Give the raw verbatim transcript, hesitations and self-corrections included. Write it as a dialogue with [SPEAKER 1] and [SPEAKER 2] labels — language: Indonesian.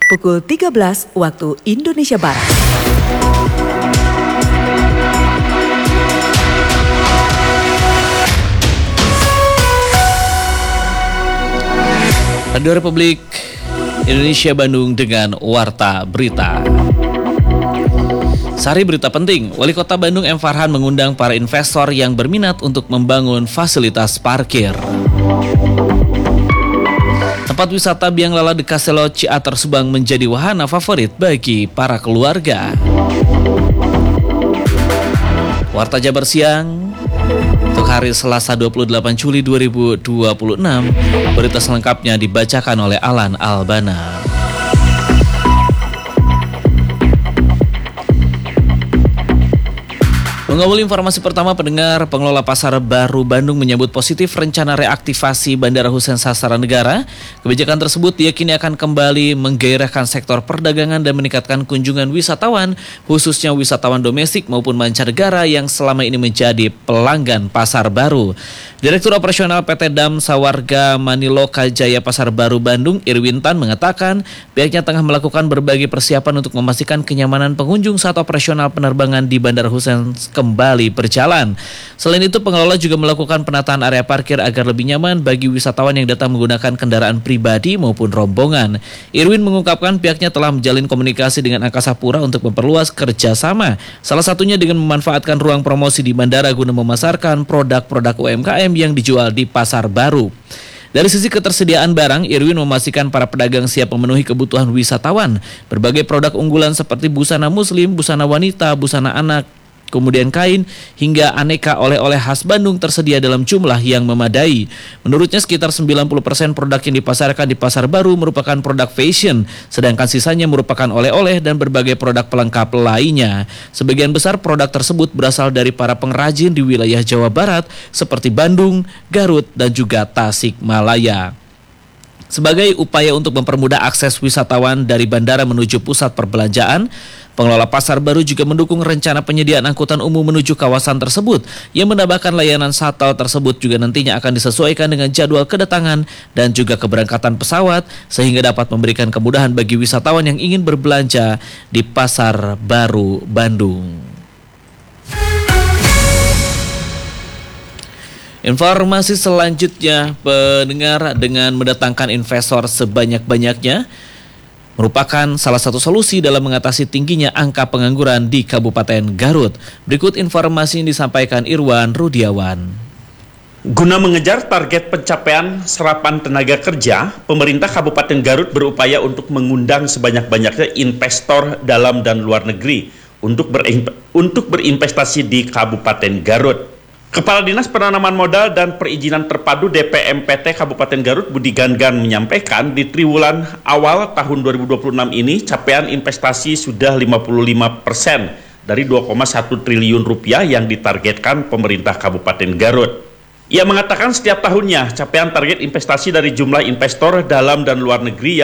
[SPEAKER 1] pukul tiga belas waktu Indonesia Barat.
[SPEAKER 2] Radio Republik Indonesia Bandung dengan Warta Berita. Sari berita penting, Wali Kota Bandung M. Farhan mengundang para investor yang berminat untuk membangun fasilitas parkir. Tempat wisata Biang Lala de Castelo Ciater Subang menjadi wahana favorit bagi para keluarga. Warta Jabar Siang untuk hari Selasa dua puluh delapan Juli dua ribu dua puluh enam, berita selengkapnya dibacakan oleh Alan Albana. Mengawali informasi pertama, pendengar, pengelola Pasar Baru Bandung menyambut positif rencana reaktivasi Bandara Husein Sastra Negara. Kebijakan tersebut diyakini akan kembali menggairahkan sektor perdagangan dan meningkatkan kunjungan wisatawan, khususnya wisatawan domestik maupun mancanegara yang selama ini menjadi pelanggan Pasar Baru. Direktur Operasional P T Damsa Warga Maniloka Jaya Pasar Baru Bandung, Irwin Tan, mengatakan pihaknya tengah melakukan berbagai persiapan untuk memastikan kenyamanan pengunjung saat operasional penerbangan di Bandara Husein kembali berjalan. Selain itu, pengelola juga melakukan penataan area parkir agar lebih nyaman bagi wisatawan yang datang menggunakan kendaraan pribadi maupun rombongan. Irwin mengungkapkan pihaknya telah menjalin komunikasi dengan Angkasa Pura untuk memperluas kerjasama, salah satunya dengan memanfaatkan ruang promosi di bandara guna memasarkan produk-produk U M K M yang dijual di Pasar Baru. Dari sisi ketersediaan barang, Irwin memastikan para pedagang siap memenuhi kebutuhan wisatawan. Berbagai produk unggulan seperti busana muslim, busana wanita, busana anak, kemudian kain, hingga aneka oleh-oleh khas Bandung tersedia dalam jumlah yang memadai. Menurutnya sekitar sembilan puluh persen produk yang dipasarkan di Pasar Baru merupakan produk fashion, sedangkan sisanya merupakan oleh-oleh dan berbagai produk pelengkap lainnya. Sebagian besar produk tersebut berasal dari para pengrajin di wilayah Jawa Barat seperti Bandung, Garut, dan juga Tasikmalaya. Sebagai upaya untuk mempermudah akses wisatawan dari bandara menuju pusat perbelanjaan, pengelola Pasar Baru juga mendukung rencana penyediaan angkutan umum menuju kawasan tersebut yang menambahkan layanan shuttle tersebut juga nantinya akan disesuaikan dengan jadwal kedatangan dan juga keberangkatan pesawat sehingga dapat memberikan kemudahan bagi wisatawan yang ingin berbelanja di Pasar Baru Bandung. Informasi selanjutnya, pendengar, dengan mendatangkan investor sebanyak-banyaknya merupakan salah satu solusi dalam mengatasi tingginya angka pengangguran di Kabupaten Garut. Berikut informasi yang disampaikan Irwan Rudiawan.
[SPEAKER 3] Guna mengejar target pencapaian serapan tenaga kerja, pemerintah Kabupaten Garut berupaya untuk mengundang sebanyak-banyaknya investor dalam dan luar negeri untuk berimp- untuk berinvestasi di Kabupaten Garut. Kepala Dinas Penanaman Modal dan Perizinan Terpadu D P M P T Kabupaten Garut, Budi Gangan, menyampaikan di triwulan awal tahun dua ribu dua puluh enam ini capaian investasi sudah lima puluh lima persen dari dua koma satu triliun rupiah yang ditargetkan pemerintah Kabupaten Garut. Ia mengatakan setiap tahunnya capaian target investasi dari jumlah investor dalam dan luar negeri